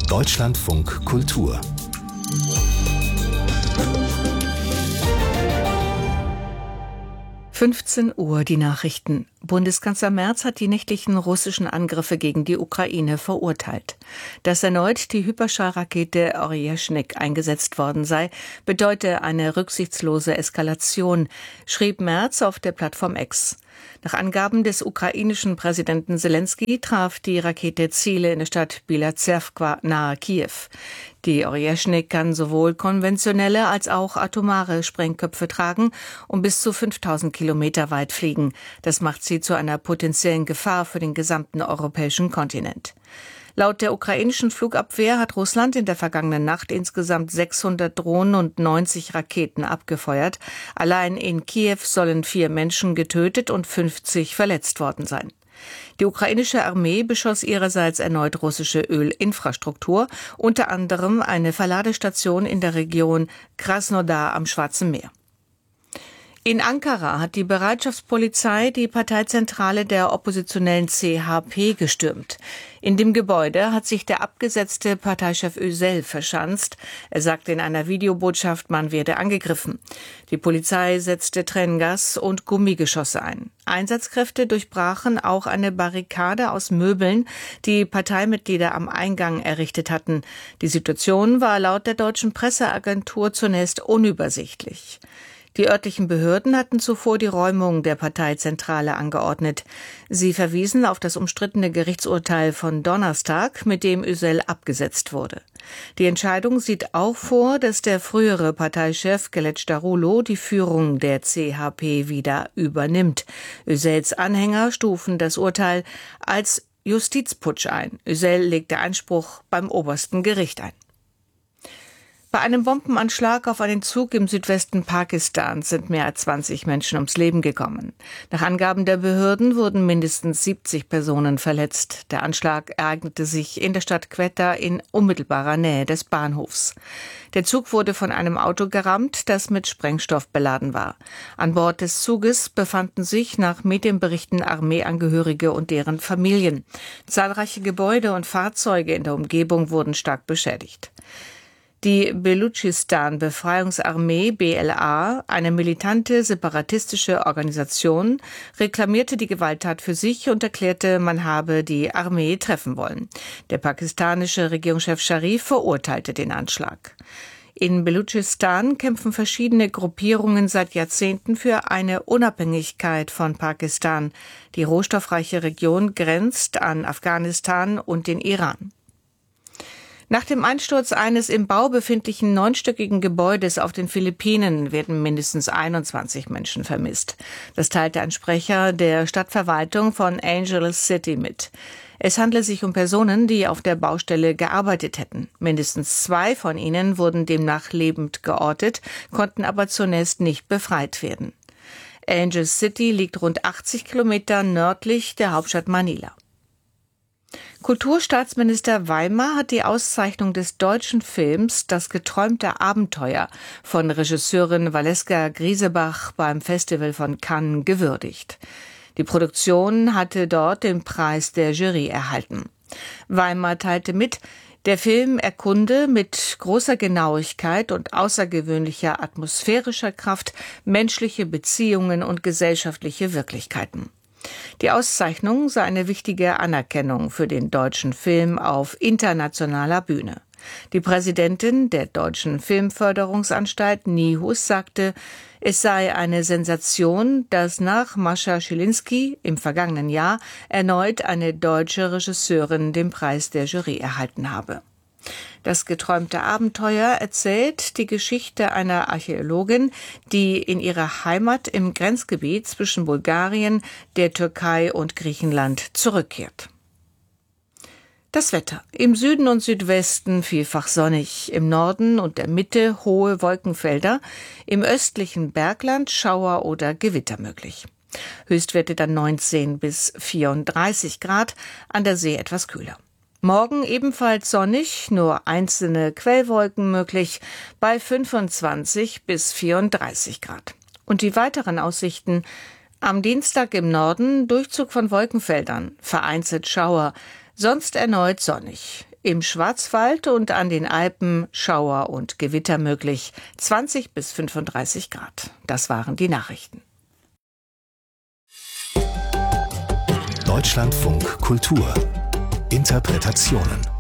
Deutschlandfunk Kultur 15 Uhr die Nachrichten. Bundeskanzler Merz hat die nächtlichen russischen Angriffe gegen die Ukraine verurteilt. Dass erneut die Hyperschallrakete Oryezhnik eingesetzt worden sei, bedeute eine rücksichtslose Eskalation, schrieb Merz auf der Plattform X. Nach Angaben des ukrainischen Präsidenten Selenskyj traf die Rakete Ziele in der Stadt Bilatsewka nahe Kiew. Die Oryezhnik kann sowohl konventionelle als auch atomare Sprengköpfe tragen und bis zu 5000 Kilometer weit fliegen. Das macht sie zu einer potenziellen Gefahr für den gesamten europäischen Kontinent. Laut der ukrainischen Flugabwehr hat Russland in der vergangenen Nacht insgesamt 600 Drohnen und 90 Raketen abgefeuert. Allein in Kiew sollen 4 Menschen getötet und 50 verletzt worden sein. Die ukrainische Armee beschoss ihrerseits erneut russische Ölinfrastruktur, unter anderem eine Verladestation in der Region Krasnodar am Schwarzen Meer. In Ankara hat die Bereitschaftspolizei die Parteizentrale der oppositionellen CHP gestürmt. In dem Gebäude hat sich der abgesetzte Parteichef Özel verschanzt. Er sagte in einer Videobotschaft, man werde angegriffen. Die Polizei setzte Tränengas und Gummigeschosse ein. Einsatzkräfte durchbrachen auch eine Barrikade aus Möbeln, die Parteimitglieder am Eingang errichtet hatten. Die Situation war laut der deutschen Presseagentur zunächst unübersichtlich. Die örtlichen Behörden hatten zuvor die Räumung der Parteizentrale angeordnet. Sie verwiesen auf das umstrittene Gerichtsurteil von Donnerstag, mit dem Özel abgesetzt wurde. Die Entscheidung sieht auch vor, dass der frühere Parteichef Kılıçdaroğlu die Führung der CHP wieder übernimmt. Özels Anhänger stufen das Urteil als Justizputsch ein. Özel legte Einspruch beim obersten Gericht ein. Bei einem Bombenanschlag auf einen Zug im Südwesten Pakistans sind mehr als 20 Menschen ums Leben gekommen. Nach Angaben der Behörden wurden mindestens 70 Personen verletzt. Der Anschlag ereignete sich in der Stadt Quetta in unmittelbarer Nähe des Bahnhofs. Der Zug wurde von einem Auto gerammt, das mit Sprengstoff beladen war. An Bord des Zuges befanden sich nach Medienberichten Armeeangehörige und deren Familien. Zahlreiche Gebäude und Fahrzeuge in der Umgebung wurden stark beschädigt. Die Belutschistan-Befreiungsarmee BLA, eine militante separatistische Organisation, reklamierte die Gewalttat für sich und erklärte, man habe die Armee treffen wollen. Der pakistanische Regierungschef Sharif verurteilte den Anschlag. In Belutschistan kämpfen verschiedene Gruppierungen seit Jahrzehnten für eine Unabhängigkeit von Pakistan. Die rohstoffreiche Region grenzt an Afghanistan und den Iran. Nach dem Einsturz eines im Bau befindlichen 9-stöckigen Gebäudes auf den Philippinen werden mindestens 21 Menschen vermisst. Das teilte ein Sprecher der Stadtverwaltung von Angeles City mit. Es handle sich um Personen, die auf der Baustelle gearbeitet hätten. Mindestens 2 von ihnen wurden demnach lebend geortet, konnten aber zunächst nicht befreit werden. Angeles City liegt rund 80 Kilometer nördlich der Hauptstadt Manila. Kulturstaatsminister Weimer hat die Auszeichnung des deutschen Films Das geträumte Abenteuer von Regisseurin Valeska Griesebach beim Festival von Cannes gewürdigt. Die Produktion hatte dort den Preis der Jury erhalten. Weimer teilte mit, der Film erkunde mit großer Genauigkeit und außergewöhnlicher atmosphärischer Kraft menschliche Beziehungen und gesellschaftliche Wirklichkeiten. Die Auszeichnung sei eine wichtige Anerkennung für den deutschen Film auf internationaler Bühne. Die Präsidentin der Deutschen Filmförderungsanstalt NIHUS sagte, es sei eine Sensation, dass nach Mascha Schilinski im vergangenen Jahr erneut eine deutsche Regisseurin den Preis der Jury erhalten habe. Das geträumte Abenteuer erzählt die Geschichte einer Archäologin, die in ihre Heimat im Grenzgebiet zwischen Bulgarien, der Türkei und Griechenland zurückkehrt. Das Wetter. Im Süden und Südwesten vielfach sonnig, im Norden und der Mitte hohe Wolkenfelder, im östlichen Bergland Schauer oder Gewitter möglich. Höchstwerte dann 19 bis 34 Grad, an der See etwas kühler. Morgen ebenfalls sonnig, nur einzelne Quellwolken möglich, bei 25 bis 34 Grad. Und die weiteren Aussichten: am Dienstag im Norden Durchzug von Wolkenfeldern, vereinzelt Schauer, sonst erneut sonnig. Im Schwarzwald und an den Alpen Schauer und Gewitter möglich. 20 bis 35 Grad. Das waren die Nachrichten. Deutschlandfunk Kultur. Interpretationen